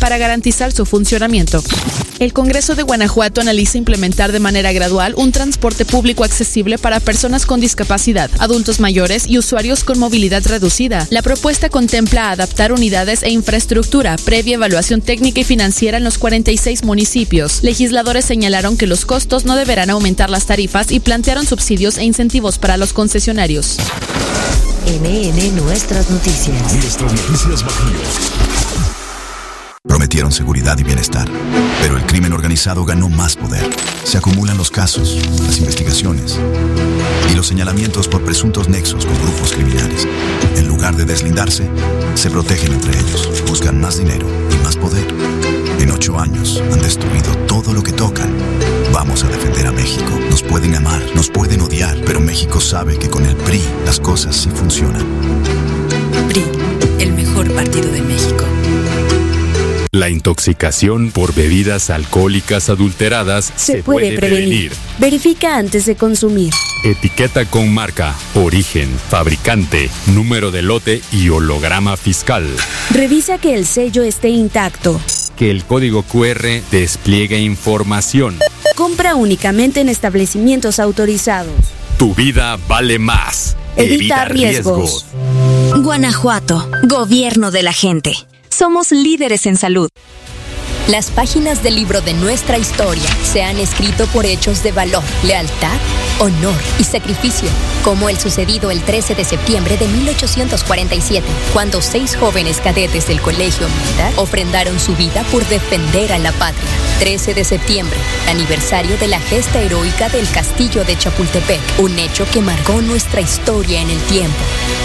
para garantizar su funcionamiento. El Congreso de Guanajuato analiza implementar de manera gradual un transporte público accesible para personas con discapacidad, adultos mayores y usuarios con movilidad reducida. La propuesta contempla adaptar unidades e infraestructura previa evaluación técnica y financiera en los 46 municipios. Legisladores señalaron que los costos no deberán aumentar las tarifas y plantearon subsidios e incentivos para los concesionarios. NN Nuestras Noticias. Nuestras noticias Bajío. Prometieron seguridad y bienestar, pero el crimen organizado ganó más poder. Se acumulan los casos, las investigaciones y los señalamientos por presuntos nexos con grupos criminales. En lugar de deslindarse, se protegen entre ellos, buscan más dinero y más poder. En 8 años han destruido todo lo que tocan. Vamos a defender a México. Nos pueden amar, nos pueden odiar, pero México sabe que con el PRI las cosas sí funcionan. PRI, el mejor partido de México. La intoxicación por bebidas alcohólicas adulteradas se puede prevenir. Verifica antes de consumir. Etiqueta con marca, origen, fabricante, número de lote y holograma fiscal. Revisa que el sello esté intacto. Que el código QR despliegue información. Compra únicamente en establecimientos autorizados. Tu vida vale más. Evita riesgos. Guanajuato, gobierno de la gente. Somos líderes en salud. Las páginas del libro de nuestra historia se han escrito por hechos de valor, lealtad, honor y sacrificio, como el sucedido el 13 de septiembre de 1847, cuando 6 jóvenes cadetes del Colegio Militar ofrendaron su vida por defender a la patria. 13 de septiembre, aniversario de la gesta heroica del Castillo de Chapultepec, un hecho que marcó nuestra historia en el tiempo.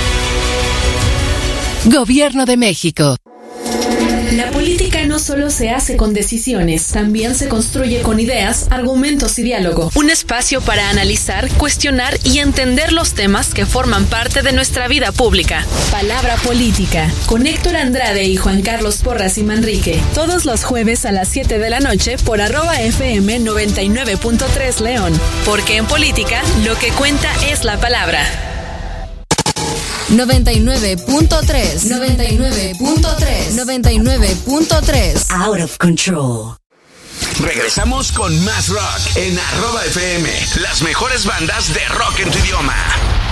Gobierno de México. La política no solo se hace con decisiones, también se construye con ideas, argumentos y diálogo. Un espacio para analizar, cuestionar y entender los temas que forman parte de nuestra vida pública. Palabra Política, con Héctor Andrade y Juan Carlos Porras y Manrique. Todos los jueves a las 7 de la noche por @FM 99.3 León. Porque en política, lo que cuenta es la palabra. 99.3 99.3 Out of Control. Regresamos con más rock en @FM. Las mejores bandas de rock en tu idioma.